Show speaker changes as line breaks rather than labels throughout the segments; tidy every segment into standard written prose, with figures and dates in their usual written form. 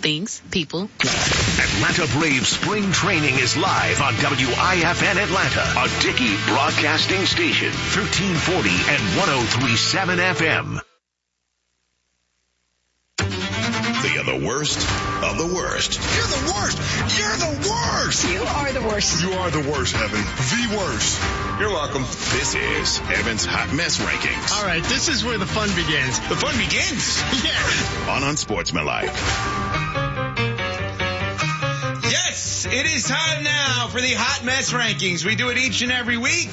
things, people.
Atlanta Braves spring training is live on WIFN Atlanta, a Dickey broadcasting station, 1340 and 103.7 FM.
They are the worst of the worst.
You're the worst. You're the worst.
You are the worst.
You are the worst, Evan. The worst.
You're welcome. This is Evan's Hot Mess Rankings.
All right, this is where the fun begins.
The fun begins?
Yeah.
On Unsportsmanlike.
Yes, it is time now for the Hot Mess Rankings. We do it each and every week.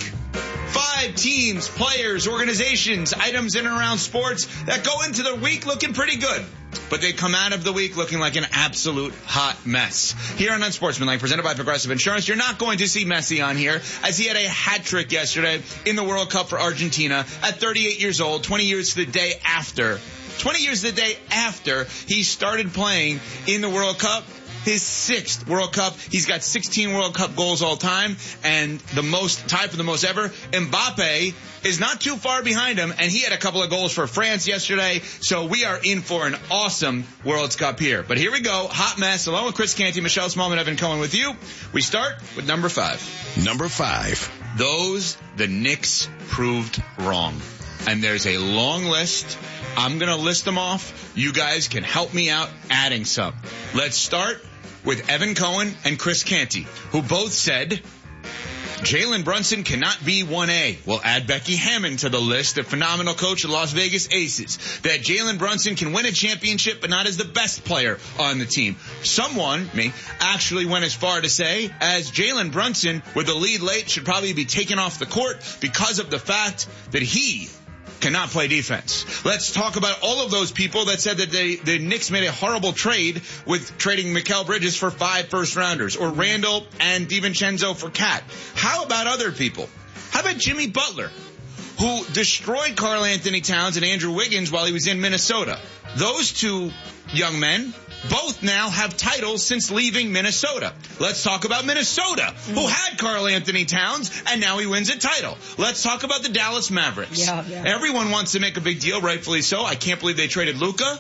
5 teams, players, organizations, items in and around sports that go into the week looking pretty good. But they come out of the week looking like an absolute hot mess. Here on Unsportsmanlike, presented by Progressive Insurance, you're not going to see Messi on here, as he had a hat trick yesterday in the World Cup for Argentina at 38 years old, 20 years the day after. 20 years the day after he started playing in the World Cup. His 6th World Cup. He's got 16 World Cup goals all time, and tied for the most ever. Mbappe is not too far behind him, and he had a couple of goals for France yesterday. So we are in for an awesome World Cup here. But here we go. Hot mess. Along with Chris Canty, Michelle Smallman, Evan Cohen with you. We start with number 5.
Number 5.
Those the Knicks proved wrong. And there's a long list. I'm going to list them off. You guys can help me out adding some. Let's start with Evan Cohen and Chris Canty, who both said Jalen Brunson cannot be 1A. We'll add Becky Hammond to the list, the phenomenal coach of the Las Vegas Aces. That Jalen Brunson can win a championship, but not as the best player on the team. Someone, me, actually went as far to say, as Jalen Brunson, with the lead late, should probably be taken off the court because of the fact that he cannot play defense. Let's talk about all of those people that said that the Knicks made a horrible trade with trading Mikal Bridges for 5 first-rounders, or Randall and DiVincenzo for Cat. How about other people? How about Jimmy Butler, who destroyed Karl Anthony Towns and Andrew Wiggins while he was in Minnesota? Those two young men both now have titles since leaving Minnesota. Let's talk about Minnesota, who had Karl Anthony Towns, and now he wins a title. Let's talk about the Dallas Mavericks.
Yeah.
Everyone wants to make a big deal, rightfully so. I can't believe they traded Luka.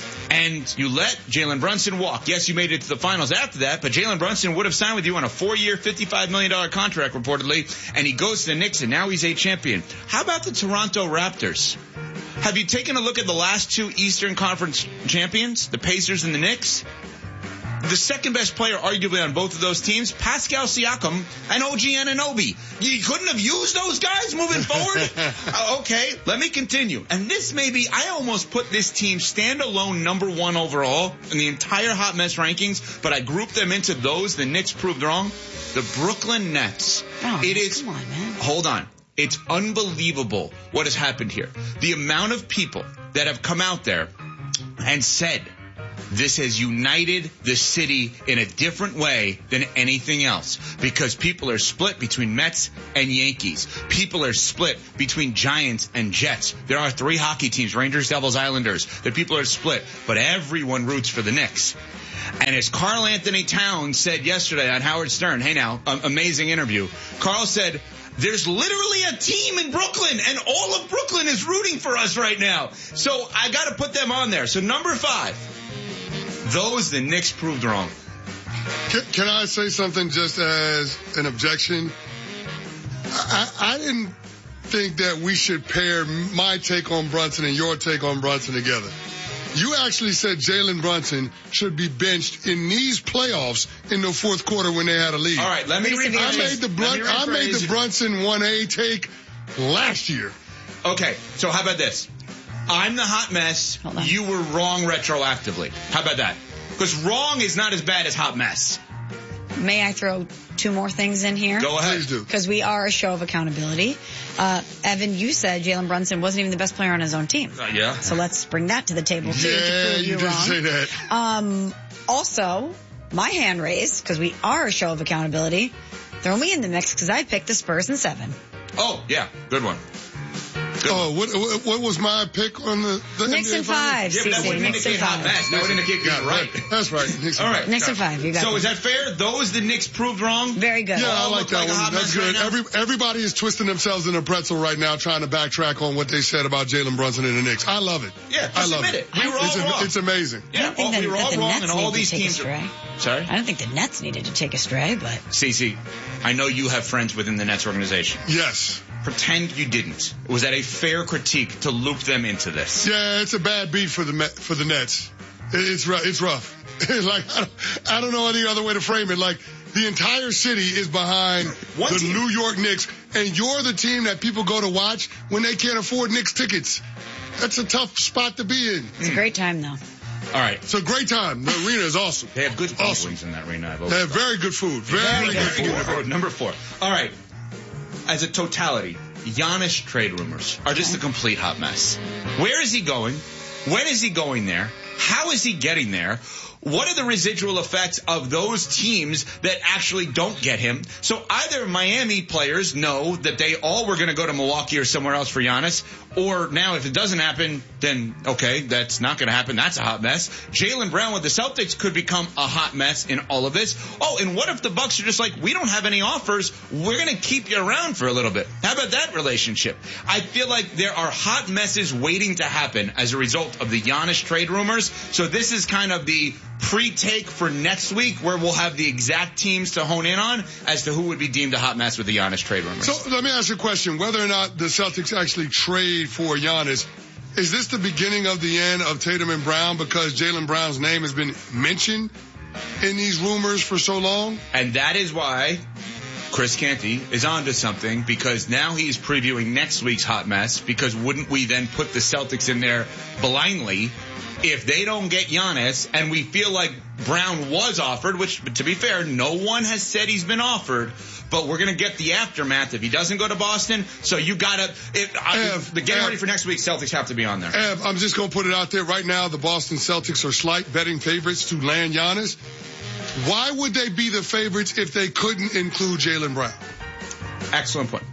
And you let Jalen Brunson walk. Yes, you made it to the finals after that, but Jalen Brunson would have signed with you on a 4-year, $55 million contract, reportedly, and he goes to the Knicks, and now he's a champion. How about the Toronto Raptors? Have you taken a look at the last 2 Eastern Conference champions, the Pacers and the Knicks? The second best player, arguably, on both of those teams, Pascal Siakam and OG Anunoby. You couldn't have used those guys moving forward? Okay, let me continue. And this may be, I almost put this team standalone number 1 overall in the entire Hot Mess rankings, but I grouped them into those the Knicks proved wrong. The Brooklyn Nets.
Oh, come on, man.
Hold on. It's unbelievable what has happened here. The amount of people that have come out there and said this has united the city in a different way than anything else, because people are split between Mets and Yankees. People are split between Giants and Jets. There are 3 hockey teams, Rangers, Devils, Islanders. The people are split, but everyone roots for the Knicks. And as Karl Anthony Towns said yesterday on Howard Stern, hey now, amazing interview, Karl said, there's literally a team in Brooklyn, and all of Brooklyn is rooting for us right now. So I got to put them on there. So number 5, those the Knicks proved wrong.
Can I say something just as an objection? I didn't think that we should pair my take on Brunson and your take on Brunson together. You actually said Jalen Brunson should be benched in these playoffs in the 4th quarter when they had a lead.
All right, let me rephrase.
I made the Brunson 1A take last year.
Okay, so how about this? I'm the hot mess. You were wrong retroactively. How about that? Because wrong is not as bad as hot mess.
May I throw 2 more things in here?
Go ahead.
Please do.
Because we are a show of accountability. Evan, you said Jalen Brunson wasn't even the best player on his own team.
Yeah.
So let's bring that to the table, too, to prove
you
you
did
wrong.
say that.
Also, my hand raised, because we are a show of accountability. Throw me in the mix, because I picked the Spurs in 7.
Oh, yeah. Good one.
What was my pick on the
Knicks
NBA
in 5,
Yeah, but that
CC.
wouldn't
Knicks in
indicate hot
5.
mess. That would indicate you're right.
That's right. Knicks in
All
five.
right.
Knicks in 5. You got
So
it.
is that fair? Those the Knicks proved wrong?
Very good.
Yeah, I
all
like
look
that
like a
one.
hot
That's
mess
good.
right now?
Everybody is twisting themselves in a pretzel right now trying to backtrack on what they said about Jalen Brunson and the Knicks. I love it.
Yeah,
I
just
love
admit it. We were all
it's,
wrong.
It's amazing.
I
Yeah,
don't think
we were
that
all
the
wrong,
Nets
and all
need to
these
take
teams
a stray.
Sorry?
I don't think the Nets needed to take a stray, but
CC, I know you have friends within the Nets organization.
Yes.
Pretend you didn't. Was that a fair critique to loop them into this?
Yeah, it's a bad beat for the Nets. It's rough. Like I don't know any other way to frame it. Like the entire city is behind the
team.
New York Knicks, and you're the team that people go to watch when they can't afford Knicks tickets. That's a tough spot to be in.
it's a great time, though.
All right.
It's a great time. The arena is awesome.
They have good
Awesome.
wings in that arena. I've
They
always
have very good food. Very good food.
Number 4. All right. As a totality, Giannis trade rumors are just a complete hot mess. Where is he going? When is he going there? How is he getting there? What are the residual effects of those teams that actually don't get him? So either Miami players know that they all were going to go to Milwaukee or somewhere else for Giannis, or now if it doesn't happen, then okay, that's not going to happen. That's a hot mess. Jaylen Brown with the Celtics could become a hot mess in all of this. Oh, and what if the Bucks are just like, we don't have any offers. We're going to keep you around for a little bit. How about that relationship? I feel like there are hot messes waiting to happen as a result of the Giannis trade rumors. So this is kind of the pre-take for next week where we'll have the exact teams to hone in on as to who would be deemed a hot mess with the Giannis trade rumors.
So let me ask you a question. Whether or not the Celtics actually trade for Giannis, is this the beginning of the end of Tatum and Brown because Jaylen Brown's name has been mentioned in these rumors for so long?
And that is why Chris Canty is onto something, because now he's previewing next week's hot mess, because wouldn't we then put the Celtics in there blindly if they don't get Giannis, and we feel like Brown was offered, which, to be fair, no one has said he's been offered, but we're going to get the aftermath if he doesn't go to Boston. So you got to, getting ready for next week, Celtics have to be on there.
Ev, I'm just going to put it out there right now. The Boston Celtics are slight betting favorites to land Giannis. Why would they be the favorites if they couldn't include Jaylen Brown?
Excellent point.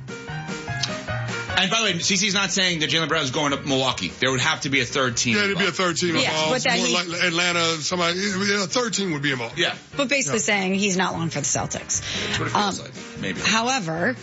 And by the way, CC's not saying that Jaylen Brown is going to Milwaukee. There would have to be a third team.
Yeah, there'd be a third team
Yeah,
involved.
but that
More
he-
like Atlanta, somebody, a third team would be involved.
Yeah,
But basically saying he's not long for the Celtics.
that's what it feels like. Maybe.
However,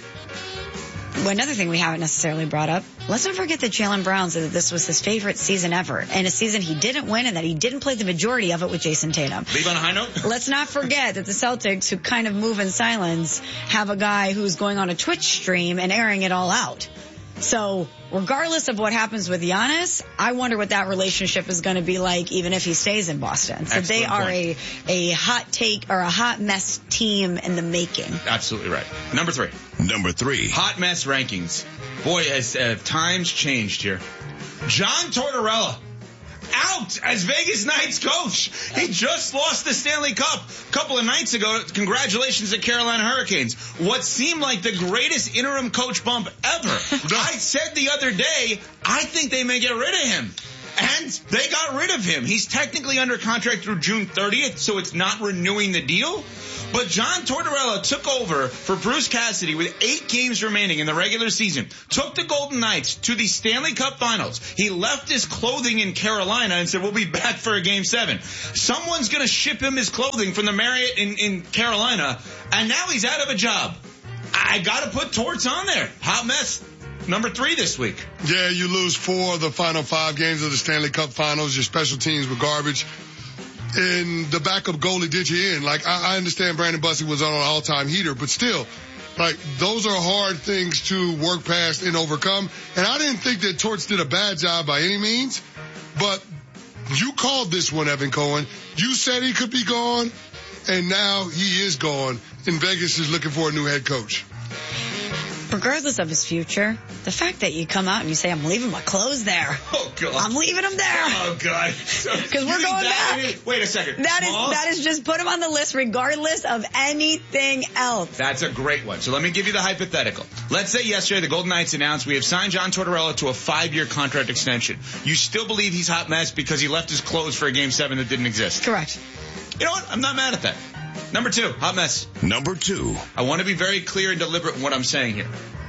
another thing we haven't necessarily brought up, let's not forget that Jaylen Brown said that this was his favorite season ever, and a season he didn't win and that he didn't play the majority of it with Jason Tatum.
Leave on a high note?
Let's not forget that the Celtics, who kind of move in silence, have a guy who's going on a Twitch stream and airing it all out. So regardless of what happens with Giannis, I wonder what that relationship is going to be like even if he stays in Boston. So they are a hot take or a hot mess team in the making.
Absolutely right. Number 3.
Number 3.
Hot mess rankings. Boy, has times changed here. John Tortorella out as Vegas Knights coach. He just lost the Stanley Cup a couple of nights ago. Congratulations to Carolina Hurricanes. What seemed like the greatest interim coach bump ever. I said the other day, I think they may get rid of him. And they got rid of him. He's technically under contract through June 30th, so it's not renewing the deal. But John Tortorella took over for Bruce Cassidy with 8 games remaining in the regular season, took the Golden Knights to the Stanley Cup Finals. He left his clothing in Carolina and said, we'll be back for a Game 7. Someone's going to ship him his clothing from the Marriott in Carolina, and now he's out of a job. I got to put Torts on there. Hot mess. Number 3 this week.
Yeah, you lose 4 of the final 5 games of the Stanley Cup Finals. Your special teams were garbage. And the backup goalie did you in. Like, I understand Brandon Bussey was on an all-time heater, but still, like, those are hard things to work past and overcome. And I didn't think that Torts did a bad job by any means, but you called this one, Evan Cohen. You said he could be gone, and now he is gone, and Vegas is looking for a new head coach.
Regardless of his future, the fact that you come out and you say, I'm leaving my clothes there.
Oh, God.
I'm leaving them there.
Oh, God.
Because we're going back.
Wait a second.
That is just put him on the list regardless of anything else.
That's a great one. So let me give you the hypothetical. Let's say yesterday the Golden Knights announced we have signed John Tortorella to a 5-year contract extension. You still believe he's hot mess because he left his clothes for a Game 7 that didn't exist.
Correct.
You know what? I'm not mad at that. Number 2, hot mess.
Number 2.
I want to be very clear and deliberate in what I'm saying here.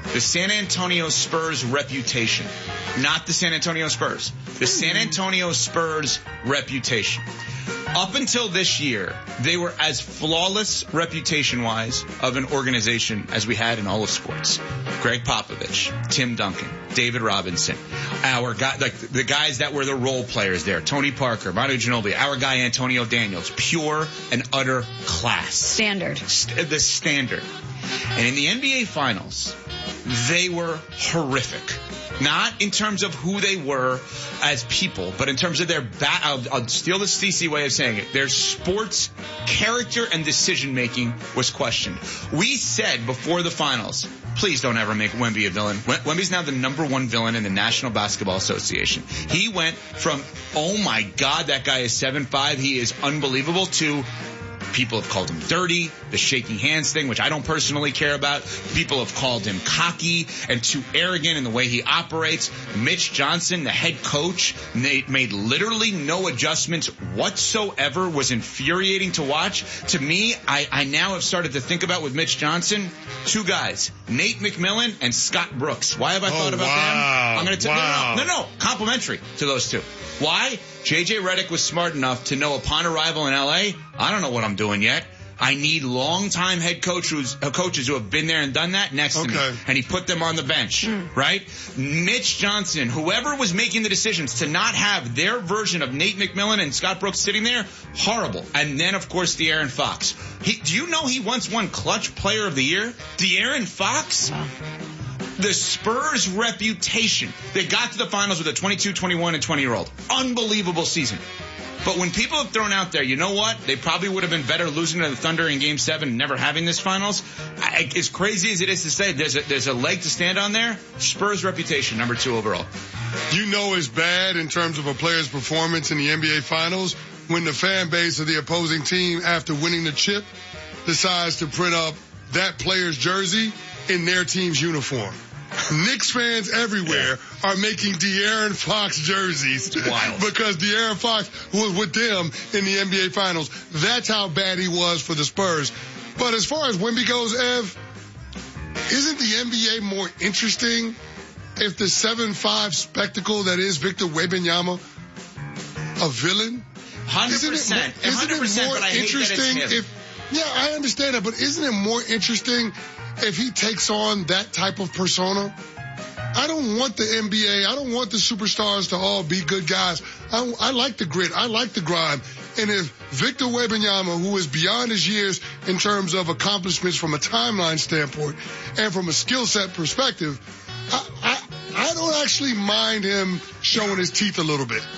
The San Antonio Spurs reputation. Not the San Antonio Spurs. The San Antonio Spurs reputation. Up until this year, they were as flawless reputation-wise of an organization as we had in all of sports. Greg Popovich, Tim Duncan, David Robinson, our guy, like the guys that were the role players there, Tony Parker, Manu Ginobili, our guy Antonio Daniels, pure and utter class.
Standard.
The standard. And in the NBA Finals, they were horrific. Not in terms of who they were as people, but in terms of their I'll steal the Stacey way of saying it. Their sports character and decision-making was questioned. We said before the finals, please don't ever make Wemby a villain. Wemby's now the number one villain in the National Basketball Association. He went from, oh my God, that guy is 7'5", he is unbelievable, to people have called him dirty, the shaking hands thing, which I don't personally care about. People have called him cocky and too arrogant in the way he operates. Mitch Johnson, the head coach, made literally no adjustments whatsoever, was infuriating to watch. To me, I now have started to think about with Mitch Johnson, two guys, Nate McMillan and Scott Brooks. Why have I thought about them? I'm going to tell no, complimentary to those two. Why? J.J. Redick was smart enough to know upon arrival in L.A., I don't know what I'm doing yet. I need long-time head coaches who have been there and done that next to me. And he put them on the bench, right? Mitch Johnson, whoever was making the decisions to not have their version of Nate McMillan and Scott Brooks sitting there, horrible. And then, of course, De'Aaron Fox. Do you know he once won Clutch Player of the Year? De'Aaron Fox? Wow. The Spurs' reputation. They got to the finals with a 22, 21, and 20-year-old. Unbelievable season. But when people have thrown out there, you know what? They probably would have been better losing to the Thunder in Game 7 and never having this finals. As crazy as it is to say, there's a leg to stand on there. Spurs' reputation, number 2 overall.
You know it's bad in terms of a player's performance in the NBA Finals when the fan base of the opposing team, after winning the chip, decides to print up that player's jersey in their team's uniform. Knicks fans everywhere are making De'Aaron Fox jerseys because De'Aaron Fox was with them in the NBA Finals. That's how bad he was for the Spurs. But as far as Wemby goes, Ev, isn't the NBA more interesting if the 7'5" spectacle that is Victor Wembanyama a villain?
100%.
Isn't it more interesting if... Yeah, I understand that, but isn't it more interesting if he takes on that type of persona? I don't want the NBA. I don't want the superstars to all be good guys. I like the grit. I like the grind. And if Victor Wembanyama, who is beyond his years in terms of accomplishments from a timeline standpoint and from a skill set perspective, I don't actually mind him showing his teeth a little bit.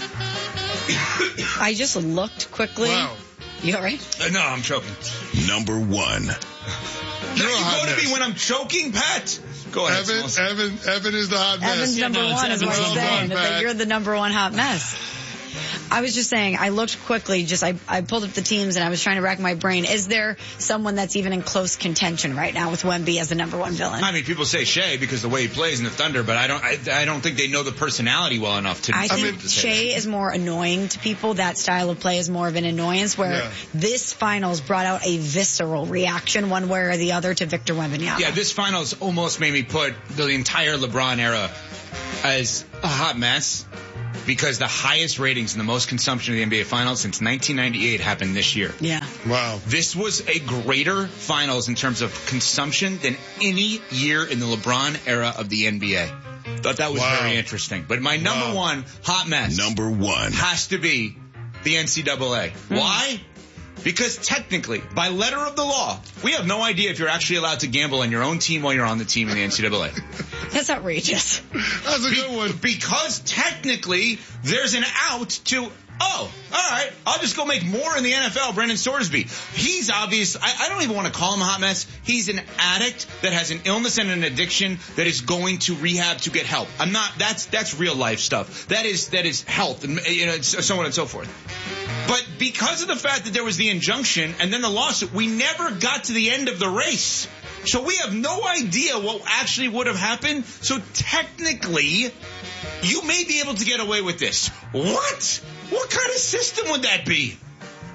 I just looked quickly.
Wow.
You all right?
No, I'm choking.
Number 1.
You go to me when I'm choking, Pat. Go ahead.
Evan is the hot mess.
Evan's number 1 is what I'm saying. That you're the number 1 hot mess. I was just saying, I looked quickly, I pulled up the teams and I was trying to rack my brain. Is there someone that's even in close contention right now with Wemby as the number 1 villain? I
mean, people say Shea because the way he plays in the Thunder, but I don't think they know the personality well enough to.
I think Shea is more annoying to people. That style of play is more of an annoyance, where this finals brought out a visceral reaction one way or the other to Victor Wembanyama.
Yeah, this finals almost made me put the entire LeBron era as a hot mess. Because the highest ratings and the most consumption of the NBA Finals since 1998 happened this year.
Yeah.
Wow.
This was a greater Finals in terms of consumption than any year in the LeBron era of the NBA. Thought that was very interesting. But my number 1 hot mess.
Number 1.
Has to be the NCAA. Why? Because technically, by letter of the law, we have no idea if you're actually allowed to gamble on your own team while you're on the team in the NCAA.
That's outrageous.
That's a good one.
Because technically, there's an out to, all right, I'll just go make more in the NFL, Brendan Sorsby. He's obvious. I don't even want to call him a hot mess. He's an addict that has an illness and an addiction that is going to rehab to get help. That's real life stuff. That is health and, so on and so forth. But because of the fact that there was the injunction and then the lawsuit, we never got to the end of the race. So we have no idea what actually would have happened. So technically, you may be able to get away with this. What? What kind of system would that be?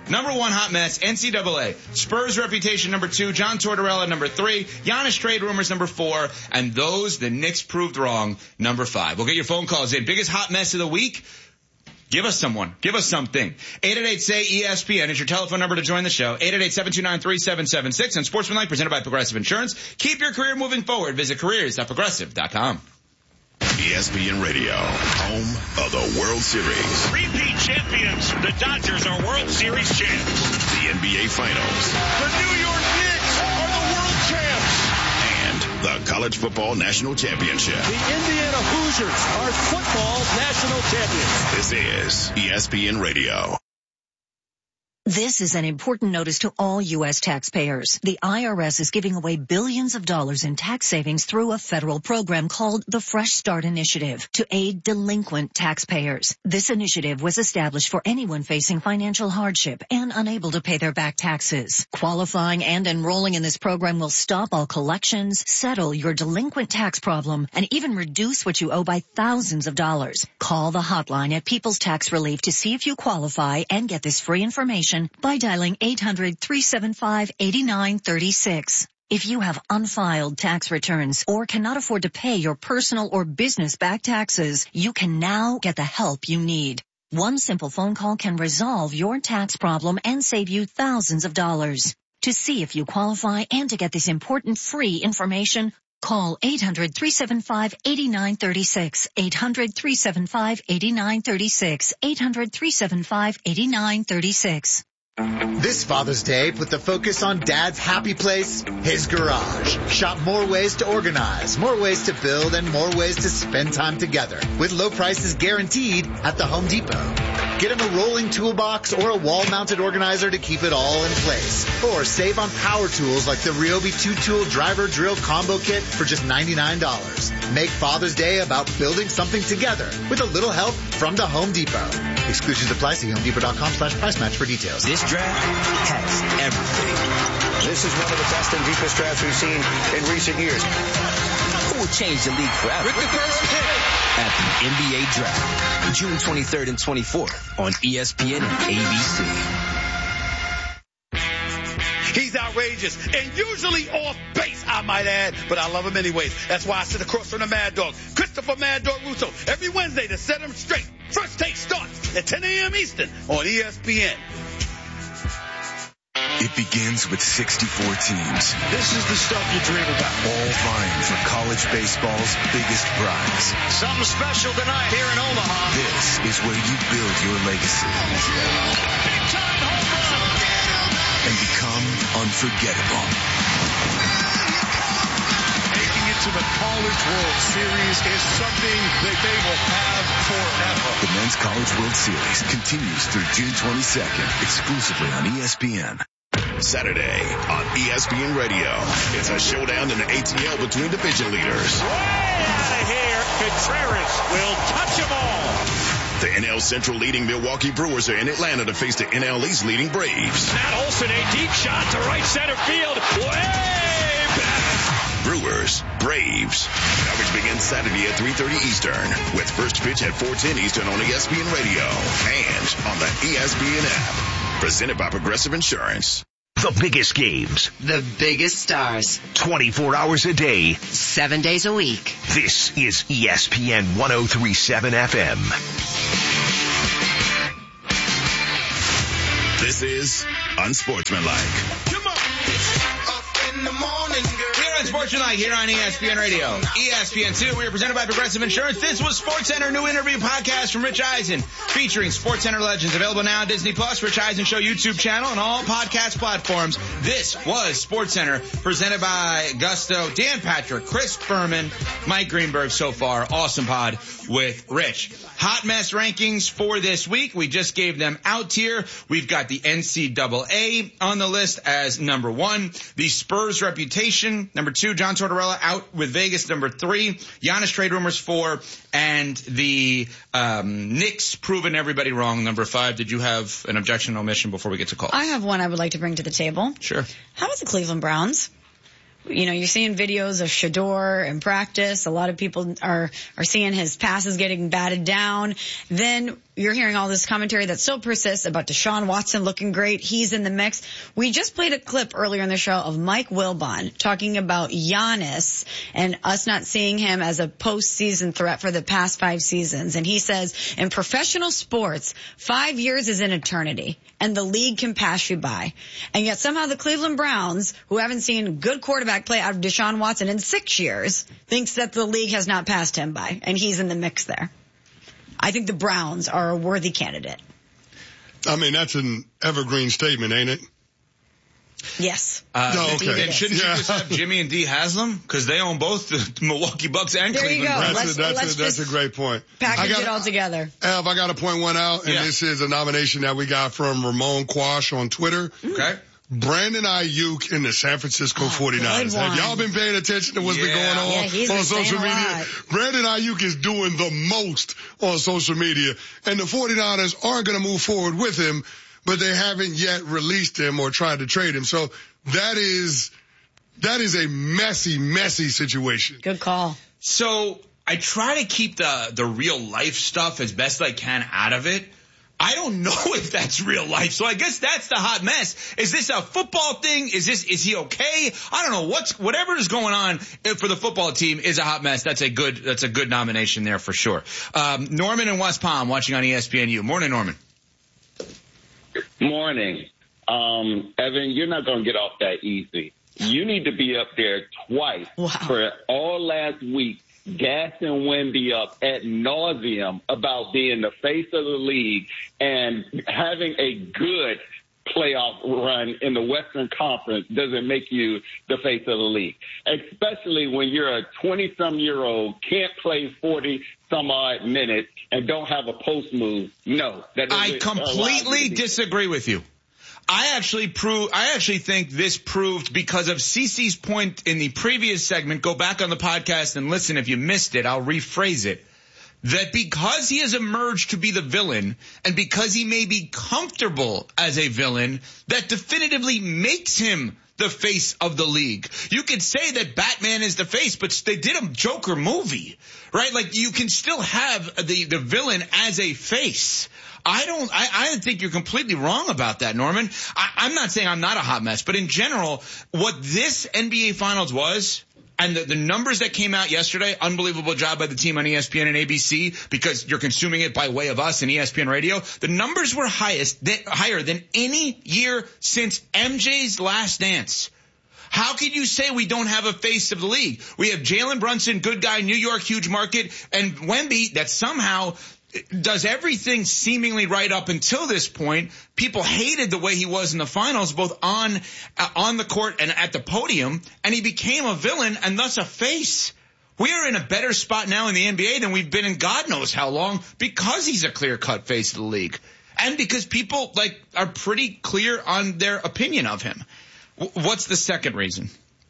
Number 1 hot mess, NCAA. Spurs reputation, number 2. John Tortorella, number 3. Giannis trade rumors, number 4. And those the Knicks proved wrong, number 5. We'll get your phone calls in. Biggest hot mess of the week? Give us someone. Give us something. 888-SAY-ESPN is your telephone number to join the show. 888-729-3776. And Sportsmanlike, presented by Progressive Insurance. Keep your career moving forward. Visit careers.progressive.com.
ESPN Radio, home of the World Series.
Repeat champions. The Dodgers are World Series champs.
The NBA Finals.
The New York Knicks are the world champs.
And the College Football National Championship.
The Indiana Hoosiers are football national champions.
This is ESPN Radio.
This is an important notice to all U.S. taxpayers. The IRS is giving away billions of dollars in tax savings through a federal program called the Fresh Start Initiative to aid delinquent taxpayers. This initiative was established for anyone facing financial hardship and unable to pay their back taxes. Qualifying and enrolling in this program will stop all collections, settle your delinquent tax problem, and even reduce what you owe by thousands of dollars. Call the hotline at People's Tax Relief to see if you qualify and get this free information by dialing 800-375-8936. If you have unfiled tax returns or cannot afford to pay your personal or business back taxes, you can now get the help you need. One simple phone call can resolve your tax problem and save you thousands of dollars. To see if you qualify and to get this important free information, call 800-375-8936, 800-375-8936, 800-375-8936.
This Father's Day, put the focus on Dad's happy place, his garage. Shop more ways to organize, more ways to build, and more ways to spend time together with low prices guaranteed at the Home Depot. Get him a rolling toolbox or a wall-mounted organizer to keep it all in place. Or save on power tools like the Ryobi 2-tool driver drill combo kit for just $99. Make Father's Day about building something together with a little help from the Home Depot. Exclusions apply. See HomeDepot.com/price match for details.
This draft has everything.
This is one of the best and deepest drafts we've seen in recent years.
Who will change the league forever?
With the first pick
at the NBA Draft, June 23rd and 24th on ESPN and ABC.
He's outrageous and usually off base, I might add, but I love him anyways. That's why I sit across from the Mad Dog, Christopher Mad Dog Russo, every Wednesday to set him straight. First Take starts at 10 a.m. Eastern on ESPN.
It begins with 64 teams.
This is the stuff you dream about.
All vying for college baseball's biggest prize.
Something special tonight here in Omaha.
This is where you build your legacy.
Big time home run.
And become unforgettable.
Making it to the College World Series is something that they will have forever.
The Men's College World Series continues through June 22nd, exclusively on ESPN.
Saturday on ESPN Radio. It's a showdown in the ATL between division leaders.
Way out of here. Contreras will touch them all.
The NL Central leading Milwaukee Brewers are in Atlanta to face the NL East leading Braves.
Matt Olson, a deep shot to right center field. Way back.
Brewers, Braves. Coverage begins Saturday at 3:30 Eastern with first pitch at 4:10 Eastern on ESPN Radio and on the ESPN app. Presented by Progressive Insurance.
The biggest games.
The biggest stars.
24 hours a day.
7 days a week.
This is ESPN 1037 FM.
This is Unsportsmanlike.
Come on.
Up in the morning, girl.
Here on Sportsmanlike, here on ESPN Radio. ESPN2, we are presented by Progressive Insurance. This was SportsCenter, new interview podcast from Rich Eisen, featuring SportsCenter legends. Available now on Disney Plus, Rich Eisen Show YouTube channel, and all podcast platforms. This was SportsCenter, presented by Gusto, Dan Patrick, Chris Berman, Mike Greenberg so far. Awesome pod with Rich. Hot mess rankings for this week. We just gave them out here. We've got the NCAA on the list as number 1. The Spurs reputation, number 2. John Tortorella out with Vegas, number 3. Giannis trade rumors, 4. And the Knicks proving everybody wrong, number 5. Did you have an objection or omission before we get to calls?
I have one I would like to bring to the table.
Sure.
How about the Cleveland Browns? You know, you're seeing videos of Shador in practice. A lot of people are seeing his passes getting batted down. Then you're hearing all this commentary that still persists about Deshaun Watson looking great. He's in the mix. We just played a clip earlier in the show of Mike Wilbon talking about Giannis and us not seeing him as a postseason threat for the past 5 seasons. And he says, in professional sports, 5 years is an eternity, and the league can pass you by. And yet somehow the Cleveland Browns, who haven't seen good quarterback play out of Deshaun Watson in 6 years, thinks that the league has not passed him by, and he's in the mix there. I think the Browns are a worthy candidate.
I mean, that's an evergreen statement, ain't it?
Yes.
Okay.
And shouldn't you just have Jimmy and Dee Haslam? Because they own both the Milwaukee Bucks and
there
Cleveland
Browns.
That's a great point.
Package it all together.
Ev, I got to point one out, and this is a nomination that we got from Ramon Quash on Twitter.
Okay.
Brandon Ayuk in the San Francisco 49ers. Have y'all been paying attention to what's been going on social media? Brandon Ayuk is doing the most on social media, and the 49ers aren't going to move forward with him, but they haven't yet released him or tried to trade him. So that is a messy, messy situation.
Good call.
So I try to keep the real life stuff as best I can out of it. I don't know if that's real life. So I guess that's the hot mess. Is this a football thing? Is he okay? I don't know. Whatever is going on for the football team is a hot mess. That's a good nomination there for sure. Norman in West Palm watching on ESPNU. Morning, Norman.
Morning. Evan, you're not going to get off that easy. You need to be up there twice for all last week, gassing Wemby up ad nauseum about being the face of the league and having a good playoff run in the Western Conference doesn't make you the face of the league, especially when you're a 20-some-year-old, can't play 40-some-odd minutes and don't have a post move. No.
I completely disagree with you. I actually think this proved, because of CeCe's point in the previous segment, go back on the podcast and listen if you missed it, I'll rephrase it, that because he has emerged to be the villain and because he may be comfortable as a villain, that definitively makes him the face of the league. You could say that Batman is the face, but they did a Joker movie, right? Like, you can still have the villain as a face. I think you're completely wrong about that, Norman. I'm not saying I'm not a hot mess, but in general, what this NBA Finals was, and the numbers that came out yesterday, unbelievable job by the team on ESPN and ABC, because you're consuming it by way of us and ESPN Radio. The numbers were higher than any year since MJ's Last Dance. How could you say we don't have a face of the league? We have Jalen Brunson, good guy, New York, huge market, and Wemby that somehow does everything seemingly right up until this point. People hated the way he was in the finals, both on the court and at the podium, and he became a villain and thus a face. We are in a better spot now in the NBA than we've been in God knows how long, because he's a clear-cut face of the league, and because people are pretty clear on their opinion of him. What's the second reason?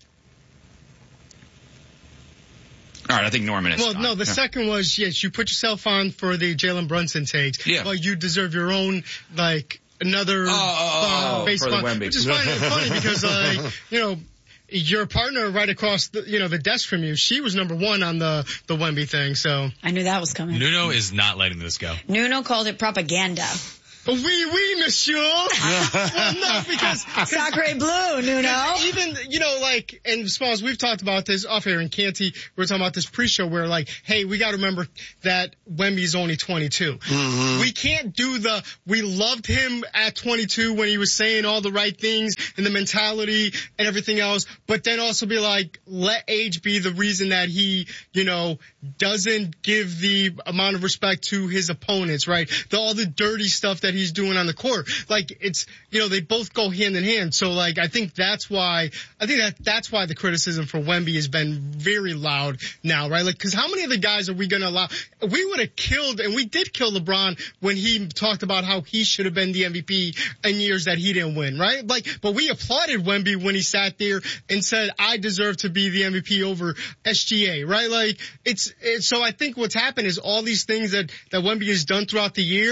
All right, I think Norman is.
Well, no, the second was, yes, you put yourself on for the Jalen Brunson takes. Yeah. Well, you deserve your own, another face
for the Wemby.
Which is funny because, your partner right across the desk from you, she was number one on the Wemby thing, so.
I knew that was coming.
Nuno is not letting this go.
Nuno called it propaganda.
Oui, monsieur. Well, no, because
Sacre Blue, Nuno.
Even, and Smalls, we've talked about this off air in Canty. We were talking about this pre-show where, hey, we got to remember that Wemby's only 22. Mm-hmm. We can't do we loved him at 22 when he was saying all the right things and the mentality and everything else, but then also be let age be the reason that he, doesn't give the amount of respect to his opponents, right? All the dirty stuff that he's doing on the court. It's, they both go hand in hand. So, I think that's why the criticism for Wemby has been very loud now, right? Because how many of the guys are we going to allow? We would have killed, and we did kill LeBron when he talked about how he should have been the MVP in years that he didn't win, right? But we applauded Wemby when he sat there and said, I deserve to be the MVP over SGA, right? So I think what's happened is all these things that Wemby has done throughout the year,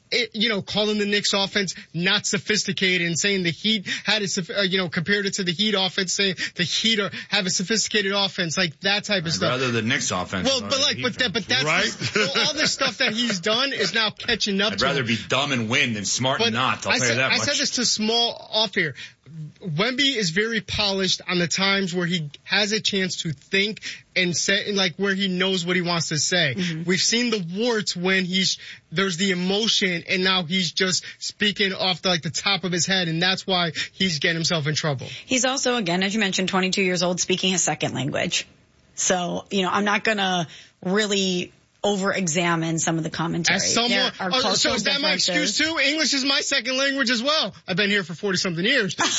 calling the Knicks offense not sophisticated and saying the Heat had compared it to the Heat offense, saying the Heat have a sophisticated offense, like that type of stuff.
Rather the Knicks offense.
Well, that's right. All this stuff that he's done is now catching up to him.
I'd rather be dumb and win than smart and not. I'll tell you that much.
I said this to Small off here. Wemby is very polished on the times where he has a chance to think and say, like, where he knows what he wants to say. Mm-hmm. We've seen the warts when there's the emotion and now he's just speaking off the top of his head, and that's why he's getting himself in trouble.
He's also, again, as you mentioned, 22 years old, speaking a second language. So, I'm not gonna really over-examine some of the commentary.
So is that my excuse too? English is my second language as well. I've been here for 40-something years. but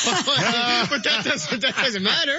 that doesn't matter.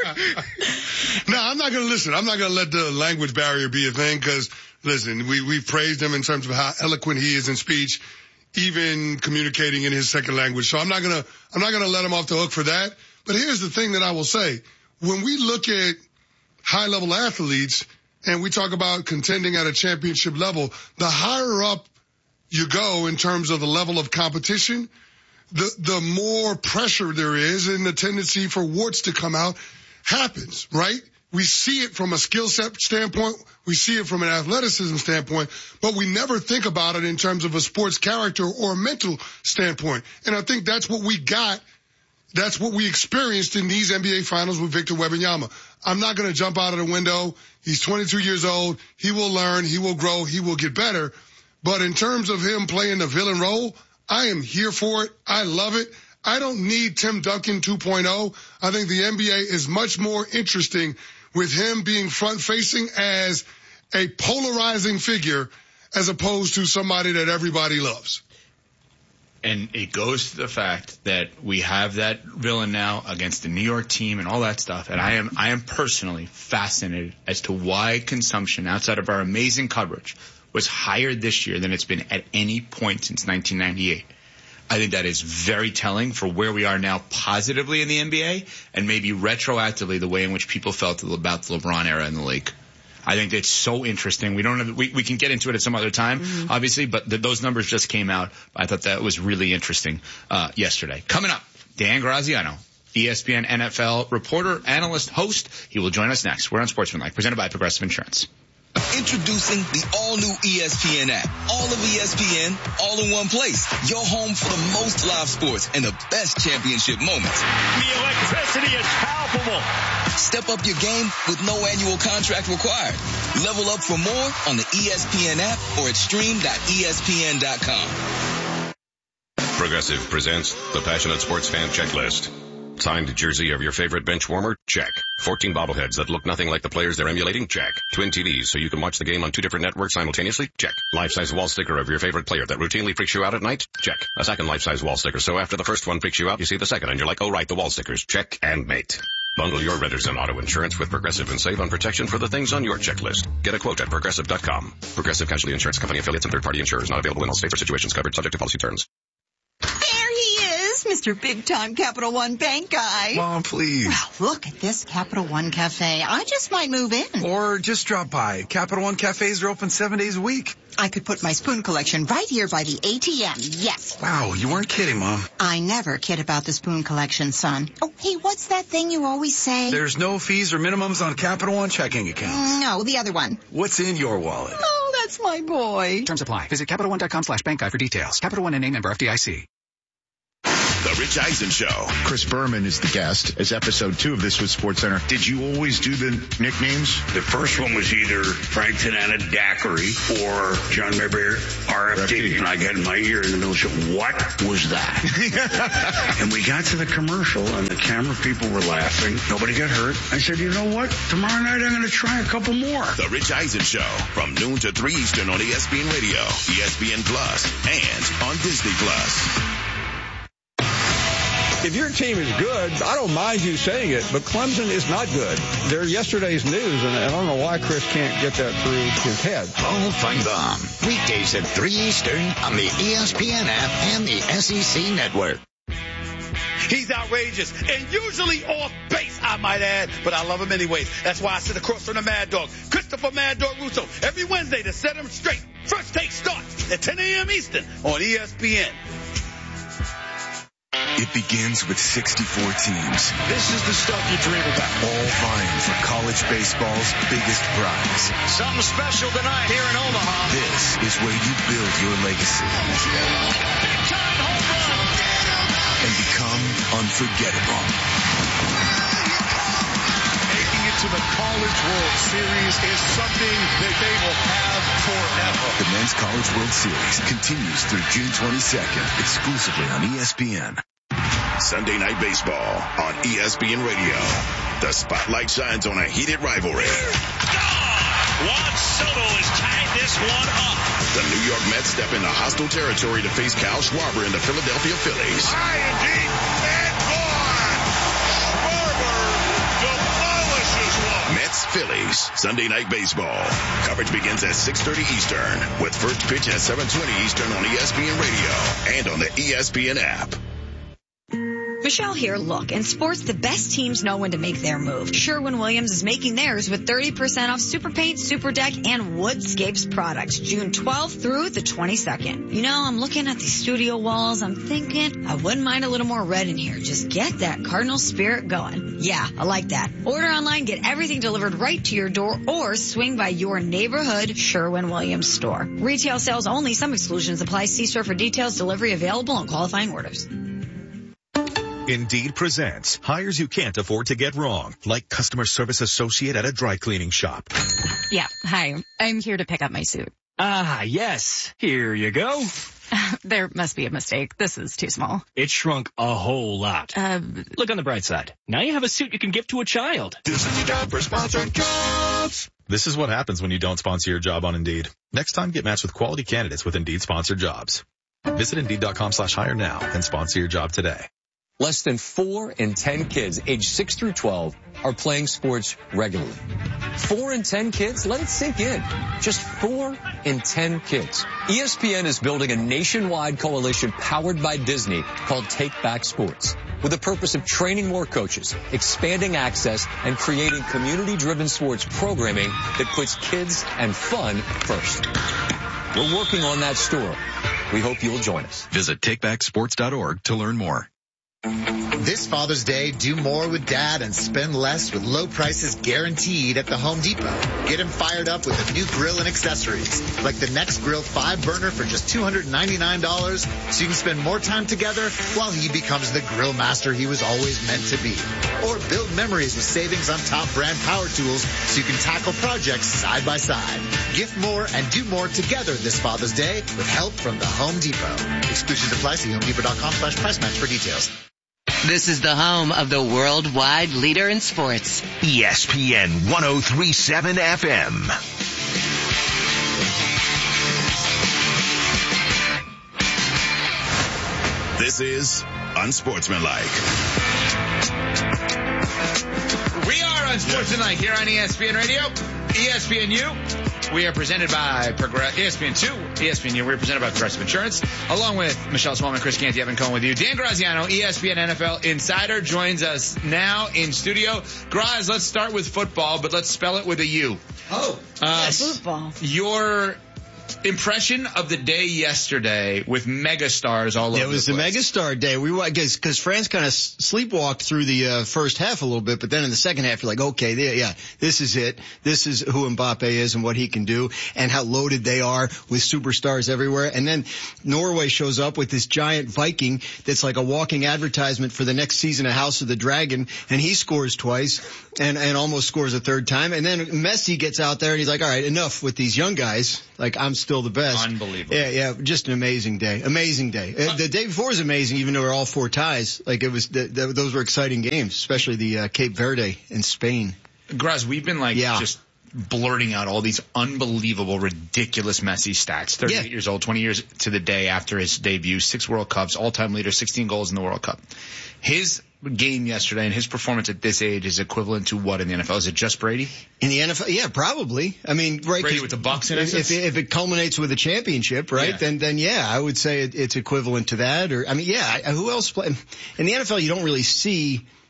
No, I'm not going to listen. I'm not going to let the language barrier be a thing because, listen, we've praised him in terms of how eloquent he is in speech, even communicating in his second language. So I'm not going to let him off the hook for that. But here's the thing that I will say. When we look at high-level athletes, and we talk about contending at a championship level, the higher up you go in terms of the level of competition, the more pressure there is and the tendency for warts to come out happens, right? We see it from a skill set standpoint. We see it from an athleticism standpoint, but we never think about it in terms of a sports character or a mental standpoint. And I think that's what we got. That's what we experienced in these NBA finals with Victor Wembanyama. I'm not going to jump out of the window. He's 22 years old. He will learn. He will grow. He will get better. But in terms of him playing the villain role, I am here for it. I love it. I don't need Tim Duncan 2.0. I think the NBA is much more interesting with him being front-facing as a polarizing figure as opposed to somebody that everybody loves.
And it goes to the fact that we have that villain now against the New York team and all that stuff. And I am personally fascinated as to why consumption outside of our amazing coverage was higher this year than it's been at any point since 1998. I think that is very telling for where we are now positively in the NBA and maybe retroactively the way in which people felt about the LeBron era in the league. I think it's so interesting. We can get into it at some other time, obviously, but those numbers just came out. I thought that was really interesting yesterday. Coming up, Dan Graziano, ESPN NFL reporter, analyst, host. He will join us next. We're on Sportsmanlike, presented by Progressive Insurance.
Introducing the all-new ESPN app. All of ESPN, all in one place. Your home for the most live sports and the best championship moments.
The electricity is palpable.
Step up your game with no annual contract required. Level up for more on the ESPN app or at stream.espn.com.
Progressive presents the Passionate Sports Fan Checklist. Signed jersey of your favorite bench warmer? Check. 14 bobbleheads that look nothing like the players they're emulating? Check. Twin TVs so you can watch the game on 2 different networks simultaneously? Check. Life-size wall sticker of your favorite player that routinely freaks you out at night? Check. A second life-size wall sticker so after the first one freaks you out, you see the second and you're like, oh right, the wall stickers. Check and mate. Bundle your renters and auto insurance with Progressive and save on protection for the things on your checklist. Get a quote at Progressive.com. Progressive Casualty Insurance Company affiliates and third-party insurers not available in all states or situations covered subject to policy terms.
There he is, Mr. Big-Time Capital One Bank guy.
Mom, please.
Well, look at this Capital One Cafe. I just might move in.
Or just drop by. Capital One Cafes are open 7 days a week.
I could put my spoon collection right here by the ATM. Yes.
Wow, you weren't kidding, Mom.
I never kid about the spoon collection, son. Oh, hey, what's that thing you always say?
There's no fees or minimums on Capital One checking accounts.
No, the other one.
What's in your wallet?
Oh, that's my boy.
Terms apply. Visit CapitalOne.com/bank guide for details. Capital One NA, member FDIC.
The Rich Eisen Show.
Chris Berman is the guest. It's episode 2 of This Was SportsCenter. Did you always do the nicknames?
The first one was either Frank Tanana Daiquiri or John Mayberry RFD. And I got in my ear in the middle and said, what was that? And we got to the commercial and the camera people were laughing. Nobody got hurt. I said, you know what? Tomorrow night I'm going to try a couple more.
The Rich Eisen Show from noon to 3 Eastern on ESPN Radio, ESPN Plus, and on Disney Plus.
If your team is good, I don't mind you saying it, but Clemson is not good. They're yesterday's news, and I don't know why Chris can't get that through his head.
Paul Feinbaum, weekdays at 3 Eastern on the ESPN app and the SEC Network.
He's outrageous and usually off base, I might add, but I love him anyways. That's why I sit across from the Mad Dog, Christopher Mad Dog Russo, every Wednesday to set him straight. First Take starts at 10 a.m. Eastern on ESPN.
It begins with 64 teams.
This is the stuff you dream about.
All vying for college baseball's biggest prize.
Something special tonight here in Omaha.
This is where you build your legacy.
Big time home run.
And become unforgettable.
Making it to the College World Series is something that they will have forever.
The Men's College World Series continues through June 22nd, exclusively on ESPN.
Sunday Night Baseball on ESPN Radio. The spotlight shines on a heated rivalry.
Juan Soto has tied this one up.
The New York Mets step into hostile territory to face Kyle Schwarber and the Philadelphia Phillies.
High and deep and gone. Schwarber demolishes one.
Mets Phillies Sunday Night Baseball. Coverage begins at 6:30 Eastern with first pitch at 7:20 Eastern on ESPN Radio and on the ESPN app.
Michelle here. Look, in sports, the best teams know when to make their move. Sherwin-Williams is making theirs with 30% off Super Paint, Super Deck, and Woodscapes products, June 12th through the 22nd. You know, I'm looking at these studio walls. I'm thinking I wouldn't mind a little more red in here. Just get that Cardinal spirit going. Yeah, I like that. Order online, get everything delivered right to your door, or swing by your neighborhood Sherwin-Williams store. Retail sales only. Some exclusions apply. See store for details. Delivery available and qualifying orders.
Indeed presents hires you can't afford to get wrong, like customer service associate at a dry cleaning shop.
Yeah, hi. I'm here to pick up my suit.
Ah, yes. Here you go.
There must be a mistake. This is too small.
It shrunk a whole lot. Look on the bright side. Now you have a suit you can give to a child.
This is your job for sponsored jobs.
This is what happens when you don't sponsor your job on Indeed. Next time, get matched with quality candidates with Indeed sponsored jobs. Visit Indeed.com/hire now and sponsor your job today.
Less than 4 in 10 kids aged 6 through 12 are playing sports regularly. 4 in 10 kids? Let it sink in. Just 4 in 10 kids. ESPN is building a nationwide coalition powered by Disney called Take Back Sports, with the purpose of training more coaches, expanding access, and creating community-driven sports programming that puts kids and fun first. We're working on that story. We hope you'll join us.
Visit takebacksports.org to learn more.
This Father's Day, do more with Dad and spend less with low prices guaranteed at the Home Depot. Get him fired up with a new grill and accessories, like the Next Grill 5-burner for just $299, so you can spend more time together while he becomes the grill master he was always meant to be. Or build memories with savings on top brand power tools so you can tackle projects side by side. Gift more and do more together this Father's Day with help from the Home Depot. Exclusions apply. See HomeDepot.com/price match for details.
This is the home of the worldwide leader in sports.
ESPN 103.7 FM.
This is Unsportsmanlike.
We are Unsportsmanlike here on ESPN Radio, ESPNU. We are presented by ESPN2, ESPNU. We're presented by Progressive Insurance, along with Michelle Smallman, Chris Canty, Evan Cohen with you. Dan Graziano, ESPN NFL Insider, joins us now in studio. Graz, let's start with football, but let's spell it with a U.
Oh, yes. Football.
Your impression of the day yesterday with megastars all over the place.
It was the megastar day. We were, because France kind of sleepwalked through the first half a little bit, but then in the second half, you're like, okay, yeah, this is it. This is who Mbappe is and what he can do and how loaded they are with superstars everywhere. And then Norway shows up with this giant Viking that's like a walking advertisement for the next season of House of the Dragon, and he scores twice and almost scores a third time. And then Messi gets out there and he's like, all right, enough with these young guys. Like, I'm still the best.
Unbelievable.
Yeah, just an amazing day. Amazing day. The day before was amazing, even though we were all 4 ties. Like, it was, those were exciting games, especially the Cape Verde in Spain.
Graz, we've been just blurting out all these unbelievable, ridiculous Messi stats. 38 years old, 20 years to the day after his debut, 6 World Cups, all-time leader, 16 goals in the World Cup. His game yesterday and his performance at this age is equivalent to what in the NFL? Is it just Brady?
In the NFL, yeah, probably. I mean, right.
Brady with the Bucs in essence?
If it culminates with a championship, right, then yeah, I would say it's equivalent to that. Or, I mean, yeah, who else play? In the NFL, you don't really see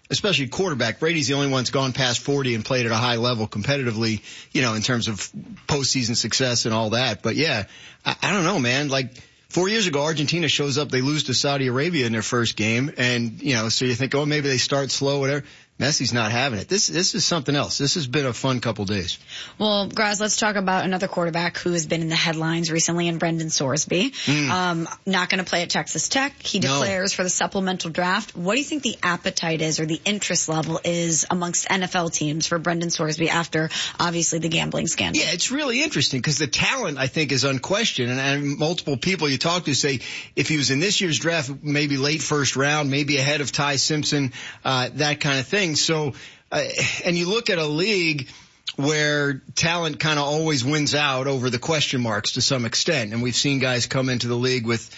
especially quarterback. Brady's the only one that's gone past 40 and played at a high level competitively, in terms of postseason success and all that. But yeah, I don't know, man. Like 4 years ago, Argentina shows up, they lose to Saudi Arabia in their first game. And, so you think, maybe they start slow, whatever. Messi's not having it. This is something else. This has been a fun couple days.
Well, Graz, let's talk about another quarterback who has been in the headlines recently, in Brendan Sorsby. Not going to play at Texas Tech. He declares for the supplemental draft. What do you think the appetite is, or the interest level is, amongst NFL teams for Brendan Sorsby after, obviously, the gambling scandal?
Yeah, it's really interesting because the talent, I think, is unquestioned. And multiple people you talk to say if he was in this year's draft, maybe late first round, maybe ahead of Ty Simpson, that kind of thing. So, and you look at a league where talent kind of always wins out over the question marks to some extent. And we've seen guys come into the league with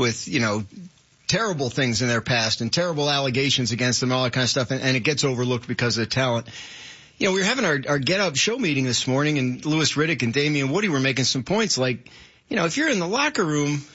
terrible things in their past and terrible allegations against them, all that kind of stuff. And it gets overlooked because of the talent. We were having our Get Up show meeting this morning, and Louis Riddick and Damian Woody were making some points like, if you're in the locker room,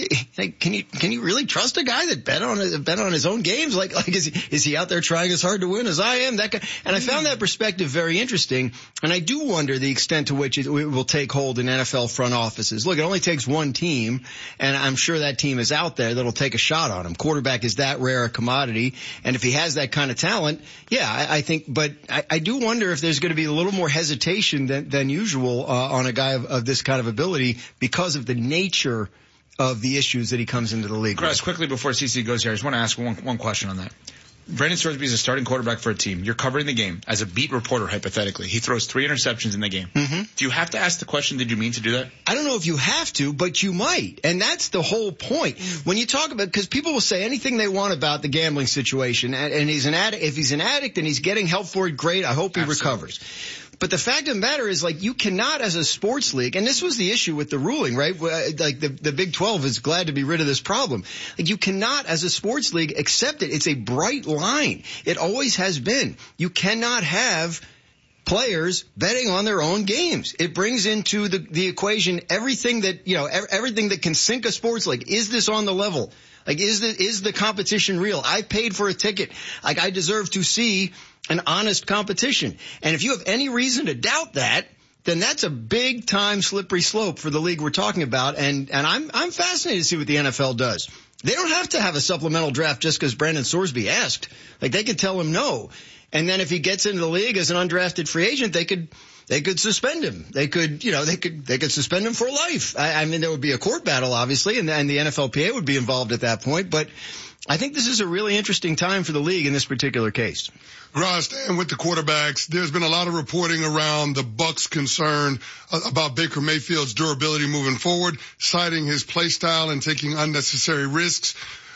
can you really trust a guy that bet on his own games? Like is he out there trying as hard to win as I am? That guy. And I found that perspective very interesting. And I do wonder the extent to which it will take hold in NFL front offices. Look, it only takes one team, and I'm sure that team is out there that'll take a shot on him. Quarterback is that rare a commodity, and if he has that kind of talent, I think. But I do wonder if there's going to be a little more hesitation than usual on a guy of this kind of ability because of the nature of the issues that he comes into the league.
Chris, quickly before CC goes here, I just want to ask one question on that. Brendan Sorsby is a starting quarterback for a team. You're covering the game as a beat reporter, hypothetically. He throws 3 interceptions in the game. Mm-hmm. Do you have to ask the question, did you mean to do that?
I don't know if you have to, but you might. And that's the whole point. When you talk about, because people will say anything they want about the gambling situation, and if he's an addict and he's getting help for it, great. I hope he recovers. But the fact of the matter is, you cannot as a sports league, and this was the issue with the ruling, right? Like the Big 12 is glad to be rid of this problem. You cannot as a sports league accept it. It's a bright line. It always has been. You cannot have players betting on their own games. It brings into the equation everything that, everything that can sink a sports league. Is this on the level? Is the competition real? I paid for a ticket. I deserve to see an honest competition. And if you have any reason to doubt that, then that's a big time slippery slope for the league we're talking about. And I'm fascinated to see what the NFL does. They don't have to have a supplemental draft just because Brendan Sorsby asked. They could tell him no. And then if he gets into the league as an undrafted free agent, they could suspend him. They could suspend him for life. I mean, there would be a court battle, obviously, and the NFLPA would be involved at that point. But I think this is a really interesting time for the league in this particular case.
Graz, staying with the quarterbacks, there's been a lot of reporting around the Bucs' concern about Baker Mayfield's durability moving forward, citing his play style and taking unnecessary risks.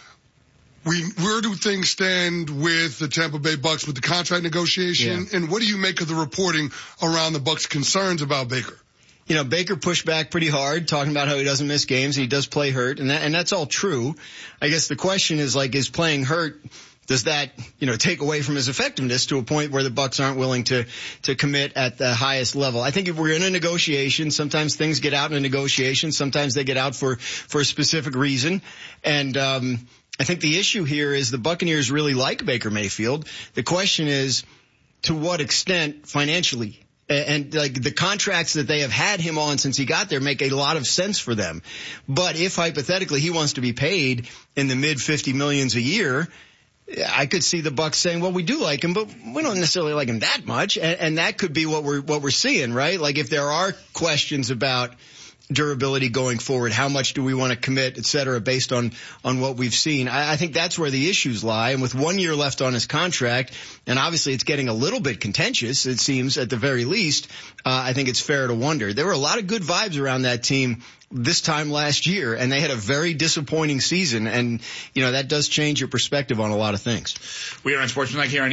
Where do things stand with the Tampa Bay Bucs with the contract negotiation? Yeah. And what do you make of the reporting around the Bucs' concerns about Baker?
Baker pushed back pretty hard, talking about how he doesn't miss games and he does play hurt, and that's all true. I guess the question is, is playing hurt, does that, take away from his effectiveness to a point where the Bucs aren't willing to commit at the highest level? I think if we're in a negotiation, sometimes things get out in a negotiation, sometimes they get out for a specific reason, and I think the issue here is the Buccaneers really like Baker Mayfield. The question is, to what extent financially? And the contracts that they have had him on since he got there make a lot of sense for them. But if hypothetically he wants to be paid in the mid $50 million a year, I could see the Bucs saying, well, we do like him, but we don't necessarily like him that much. And that could be what we're seeing, right? If there are questions about durability going forward, how much do we want to commit, et cetera, based on what we've seen. I think that's where the issues lie. And with 1 year left on his contract, and obviously it's getting a little bit contentious, it seems, at the very least, I think it's fair to wonder. There were a lot of good vibes around that team this time last year, and they had a very disappointing season. And, that does change your perspective on a lot of things.
We are on Sportsman Like here on